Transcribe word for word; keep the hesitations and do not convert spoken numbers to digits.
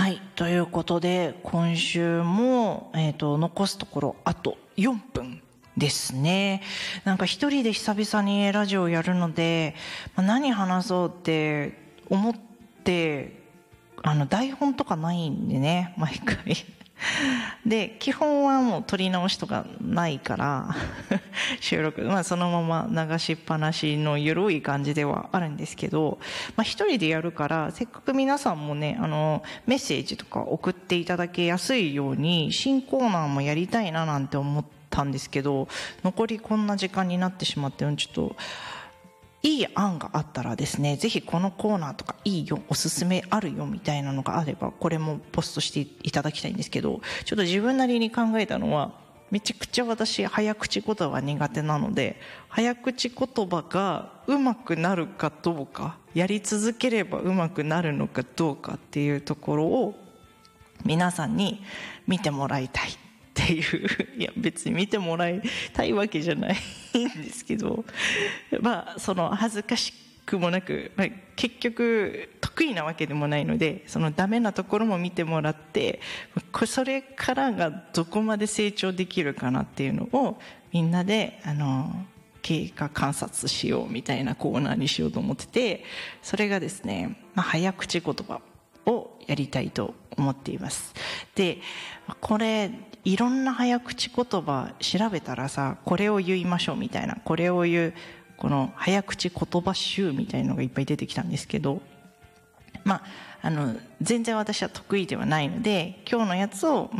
はい、ということで今週も、えーと、残すところあとよんぷんですね。なんか一人で久々にラジオをやるので、まあ、何話そうって思ってあの台本とかないんでね、毎回で基本はもう撮り直しとかないから収録、まあ、そのまま流しっぱなしの緩い感じではあるんですけど、まあ、一人でやるからせっかく皆さんもねあのメッセージとか送っていただけやすいように新コーナーもやりたいななんて思ったんですけど、残りこんな時間になってしまってちょっといい案があったらですね、ぜひこのコーナーとかいいよ、おすすめあるよみたいなのがあればこれもポストしていただきたいんですけど、ちょっと自分なりに考えたのは、めちゃくちゃ私早口言葉苦手なので、早口言葉が上手くなるかどうか、やり続ければ上手くなるのかどうかっていうところを皆さんに見てもらいたいっていう、いや別に見てもらいたいわけじゃないんですけど、まあその恥ずかしくもなく、まあ、結局得意なわけでもないので、そのダメなところも見てもらって、それからがどこまで成長できるかなっていうのをみんなであの経過観察しようみたいなコーナーにしようと思ってて、それがですね、まあ、早口言葉をやりたいと思っています。でこれいろんな早口言葉調べたらさ、これを言いましょうみたいな、これを言うこの早口言葉集みたいなのがいっぱい出てきたんですけど、まああの全然私は得意ではないので、今日のやつを